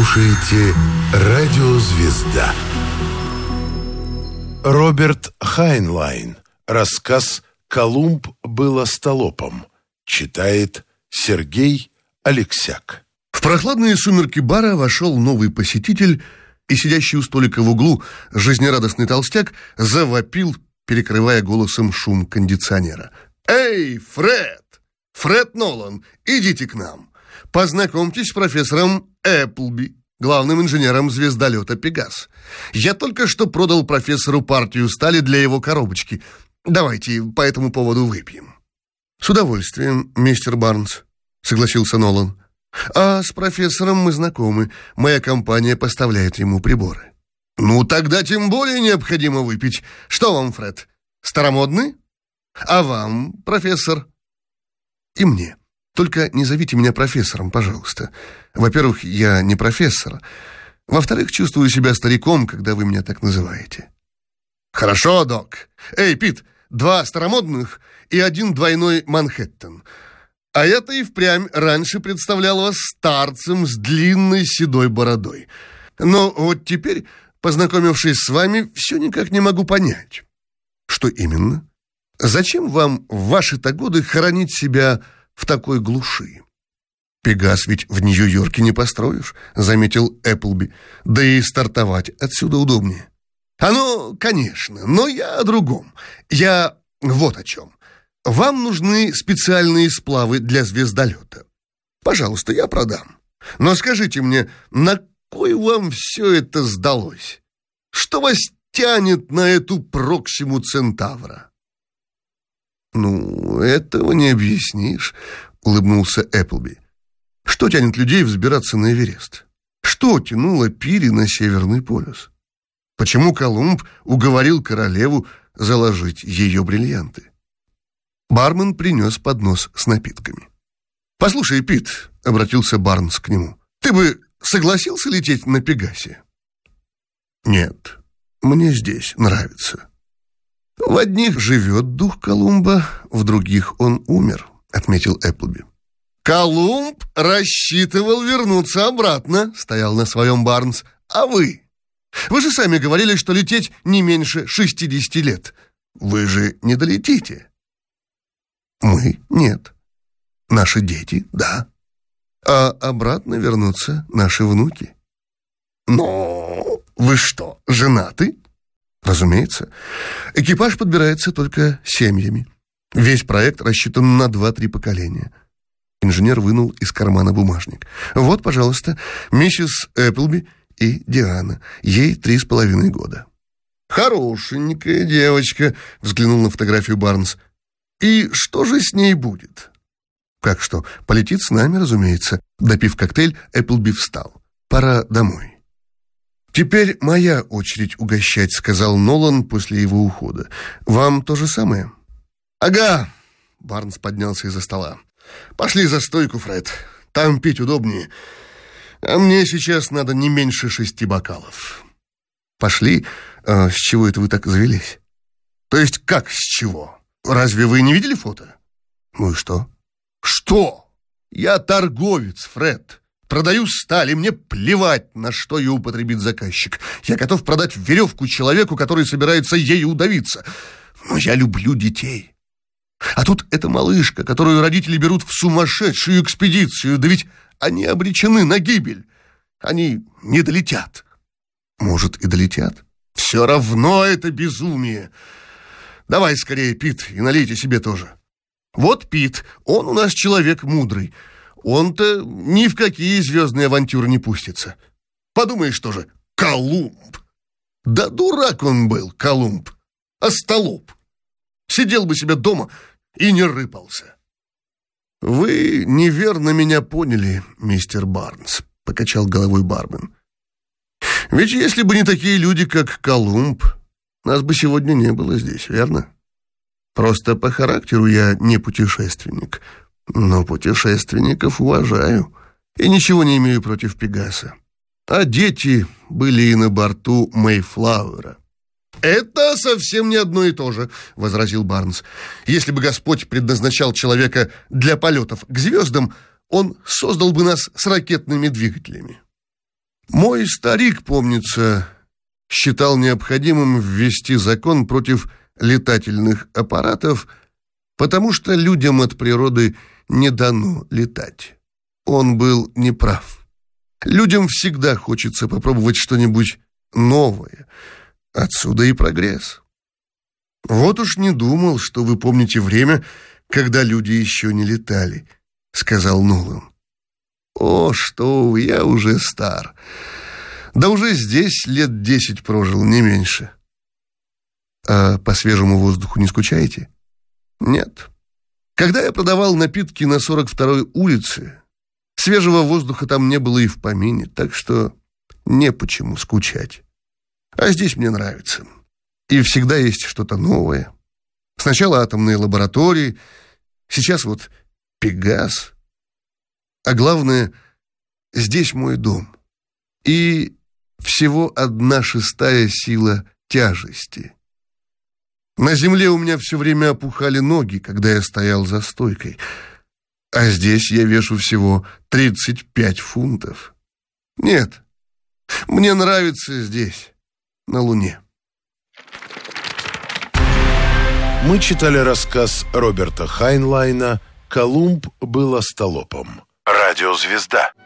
слушаете «Радио Звезда». Роберт Хайнлайн. Рассказ «Колумб был остолопом». Читает Сергей Алексяк. В прохладные сумерки бара вошел новый посетитель, и сидящий у столика в углу жизнерадостный толстяк завопил, перекрывая голосом шум кондиционера. «Эй, Фред! Фред Нолан, идите к нам. Познакомьтесь с профессором Эпплби, главным инженером звездолета «Пегас». Я только что продал профессору партию стали для его коробочки. Давайте по этому поводу выпьем». «С удовольствием, мистер Барнс», — согласился Нолан. «А с профессором мы знакомы. Моя компания поставляет ему приборы». «Ну, тогда тем более необходимо выпить. Что вам, Фред, старомодный? А вам, профессор?» «И мне. Только не зовите меня профессором, пожалуйста. Во-первых, я не профессор. Во-вторых, чувствую себя стариком, когда вы меня так называете». «Хорошо, док. Эй, Пит, 2 старомодных и 1 двойной Манхэттен. А я-то и впрямь раньше представлял вас старцем с длинной седой бородой. Но вот теперь, познакомившись с вами, все никак не могу понять». «Что именно? Зачем вам в ваши-то годы хоронить себя в такой глуши?» «Пегас ведь в Нью-Йорке не построишь», — заметил Эпплби. «Да и стартовать отсюда удобнее». «Оно, конечно, но я о другом. Я вот о чем. Вам нужны специальные сплавы для звездолета. Пожалуйста, я продам. Но скажите мне, на кой вам все это сдалось? Что вас тянет на эту Проксиму Центавра?» «Ну, этого не объяснишь», — улыбнулся Эпплби. «Что тянет людей взбираться на Эверест? Что тянуло Пири на Северный полюс? Почему Колумб уговорил королеву заложить ее бриллианты?» Бармен принес поднос с напитками. «Послушай, Пит», — обратился Барнс к нему, — «ты бы согласился лететь на Пегасе?» «Нет, мне здесь нравится». «В одних живет дух Колумба, в других он умер», — отметил Эпплби. «Колумб рассчитывал вернуться обратно», — стоял на своем Барнс. «А вы? Вы же сами говорили, что лететь не меньше 60 лет. Вы же не долетите». «Мы — нет. Наши дети — да. А обратно вернутся наши внуки». «Но вы что, женаты?» «Разумеется. Экипаж подбирается только семьями. Весь проект рассчитан на 2-3 поколения». Инженер вынул из кармана бумажник. «Вот, пожалуйста, миссис Эпплби и Диана. Ей 3,5 года». «Хорошенькая девочка», — взглянул на фотографию Барнс. «И что же с ней будет?» «Как что? Полетит с нами, разумеется». Допив коктейль, Эпплби встал. «Пора домой». «Теперь моя очередь угощать», — сказал Нолан после его ухода. «Вам то же самое?» «Ага», — Барнс поднялся из-за стола. «Пошли за стойку, Фред. Там пить удобнее. А мне сейчас надо не меньше 6 бокалов». «Пошли? С чего это вы так завелись?» «То есть как с чего? Разве вы не видели фото?» «Ну и что?» «Что? Я торговец, Фред. Продаю сталь, и мне плевать, на что ее употребит заказчик. Я готов продать веревку человеку, который собирается ею удавиться. Но я люблю детей. А тут эта малышка, которую родители берут в сумасшедшую экспедицию. Да ведь они обречены на гибель. Они не долетят». «Может, и долетят?» «Все равно это безумие. Давай скорее, Пит, и налейте себе тоже. Вот Пит, он у нас человек мудрый. Он-то ни в какие звездные авантюры не пустится. Подумаешь тоже, Колумб. Да дурак он был, Колумб. Остолоп. Сидел бы себе дома и не рыпался». «Вы неверно меня поняли, мистер Барнс», — покачал головой бармен. «Ведь если бы не такие люди, как Колумб, нас бы сегодня не было здесь, верно? Просто по характеру я не путешественник, но путешественников уважаю и ничего не имею против Пегаса. А дети были и на борту Мэйфлауэра». «Это совсем не одно и то же», — возразил Барнс. «Если бы Господь предназначал человека для полетов к звездам, он создал бы нас с ракетными двигателями». Мой старик, помнится, считал необходимым ввести закон против летательных аппаратов, потому что людям от природы не дано летать. Он был неправ. Людям всегда хочется попробовать что-нибудь новое. Отсюда и прогресс. «Вот уж не думал, что вы помните время, когда люди еще не летали», — сказал Нолан. «О, что вы, я уже стар. Да уже здесь лет 10 прожил, не меньше». «А по свежему воздуху не скучаете?» «Нет. Когда я продавал напитки на 42-й улице, свежего воздуха там не было и в помине, так что не почему скучать. А здесь мне нравится. И всегда есть что-то новое. Сначала атомные лаборатории, сейчас вот Пегас. А главное, здесь мой дом. И всего 1/6 сила тяжести. На земле у меня все время опухали ноги, когда я стоял за стойкой. А здесь я вешу всего 35 фунтов. Нет, мне нравится здесь, на Луне». Мы читали рассказ Роберта Хайнлайна «Колумб был остолопом». Радиозвезда.